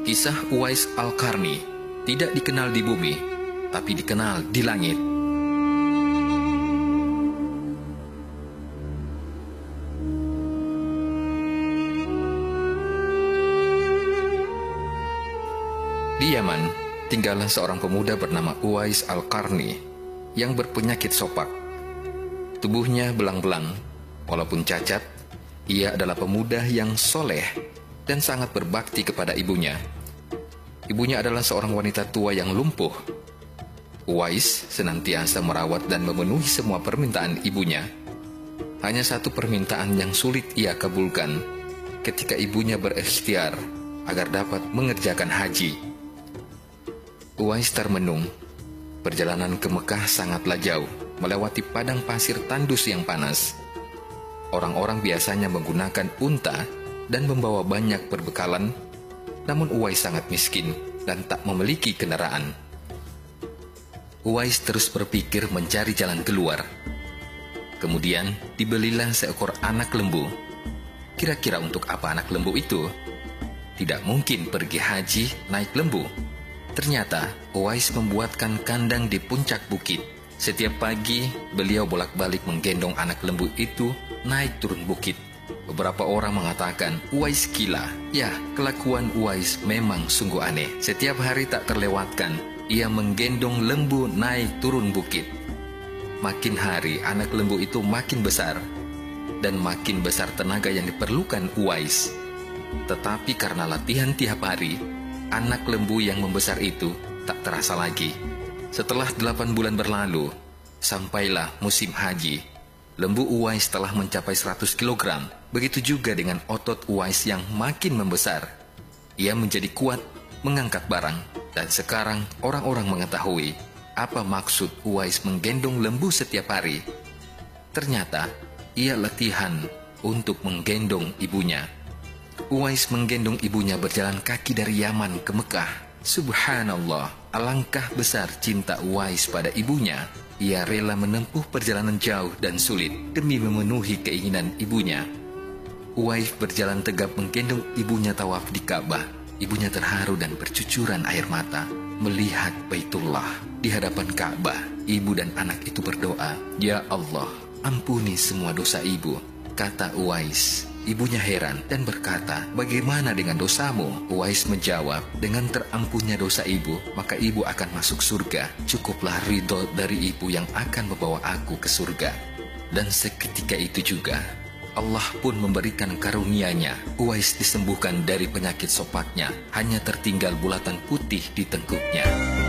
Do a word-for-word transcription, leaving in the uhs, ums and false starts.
Kisah Uwais Al-Qarni tidak dikenal di bumi, tapi dikenal di langit. Di Yaman, tinggallah seorang pemuda bernama Uwais Al-Qarni yang berpenyakit sopak. Tubuhnya belang-belang, walaupun cacat, ia adalah pemuda yang soleh dan sangat berbakti kepada ibunya. Ibunya adalah seorang wanita tua yang lumpuh. Uwais senantiasa merawat dan memenuhi semua permintaan ibunya. Hanya satu permintaan yang sulit ia kabulkan ketika ibunya berikhtiar agar dapat mengerjakan haji. Uwais termenung. Perjalanan ke Mekah sangatlah jauh, melewati padang pasir tandus yang panas. Orang-orang biasanya menggunakan unta dan membawa banyak perbekalan, namun Uwais sangat miskin dan tak memiliki kendaraan. Uwais terus berpikir mencari jalan keluar. Kemudian dibelilah seekor anak lembu. Kira-kira untuk apa anak lembu itu? Tidak mungkin pergi haji naik lembu. Ternyata Uwais membuatkan kandang di puncak bukit. Setiap pagi beliau bolak-balik menggendong anak lembu itu naik turun bukit. Beberapa orang mengatakan Uwais gila. Ya, kelakuan Uwais memang sungguh aneh. Setiap hari tak terlewatkan ia menggendong lembu naik turun bukit. Makin hari anak lembu itu makin besar, dan makin besar tenaga yang diperlukan Uwais. Tetapi karena latihan tiap hari, anak lembu yang membesar itu tak terasa lagi. Setelah delapan bulan berlalu, sampailah musim haji. Lembu Uwais telah mencapai seratus kilogram. Begitu juga dengan otot Uwais yang makin membesar. Ia menjadi kuat mengangkat barang. Dan sekarang orang-orang mengetahui apa maksud Uwais menggendong lembu setiap hari. Ternyata ia latihan untuk menggendong ibunya. Uwais menggendong ibunya berjalan kaki dari Yaman ke Mekah. Subhanallah, alangkah besar cinta Uwais pada ibunya. Ia rela menempuh perjalanan jauh dan sulit demi memenuhi keinginan ibunya. Uwais berjalan tegap menggendong ibunya tawaf di Ka'bah. Ibunya terharu dan bercucuran air mata melihat Baitullah. Di hadapan Ka'bah, ibu dan anak itu berdoa, "Ya Allah, ampuni semua dosa ibu," kata Uwais. Ibunya heran dan berkata, "Bagaimana dengan dosamu?" Uwais menjawab, "Dengan terampunnya dosa ibu, maka ibu akan masuk surga. Cukuplah ridho dari ibu yang akan membawa aku ke surga." Dan seketika itu juga, Allah pun memberikan karunia-Nya. Uwais disembuhkan dari penyakit sopaknya. Hanya tertinggal bulatan putih di tengkuknya.